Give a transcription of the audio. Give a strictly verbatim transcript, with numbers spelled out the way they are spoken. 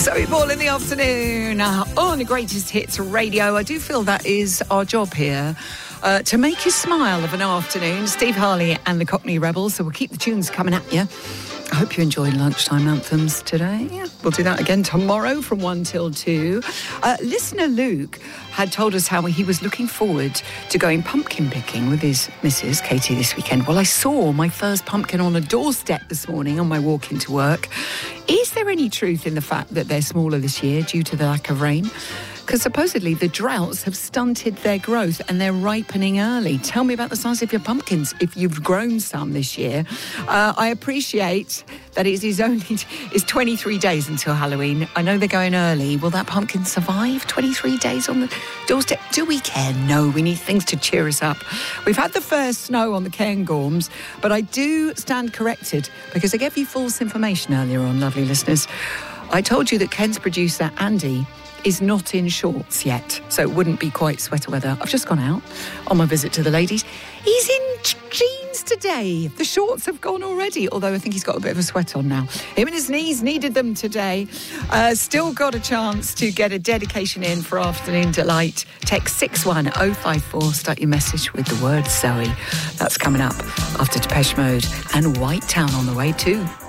Zoe Ball in the afternoon uh, on the Greatest Hits Radio. I do feel that is our job here, uh, to make you smile of an afternoon. Steve Harley and the Cockney Rebels, so we'll keep the tunes coming at you. I hope you enjoyed lunchtime anthems today. We'll do that again tomorrow from one till two. Uh, listener Luke had told us how he was looking forward to going pumpkin picking with his missus, Katie, this weekend. Well, I saw my first pumpkin on a doorstep this morning on my walk into work. Is there any truth in the fact that they're smaller this year due to the lack of rain? Because supposedly the droughts have stunted their growth and they're ripening early. Tell me about the size of your pumpkins if you've grown some this year. Uh, I appreciate that it is only it's twenty-three days until Halloween. I know they're going early. Will that pumpkin survive twenty-three days on the doorstep? Do we care? No, we need things to cheer us up. We've had the first snow on the Cairngorms, but I do stand corrected because I gave you false information earlier on, lovely listeners. I told you that Ken's producer, Andy, is not in shorts yet, so it wouldn't be quite sweater weather. I've just gone out on my visit to the ladies. He's in jeans today. The shorts have gone already, although I think he's got a bit of a sweat on now. Him and his knees needed them today. Uh, still got a chance to get a dedication in for Afternoon Delight. Text six one oh five four, start your message with the word Zoe. That's coming up after Depeche Mode and White Town on the way too.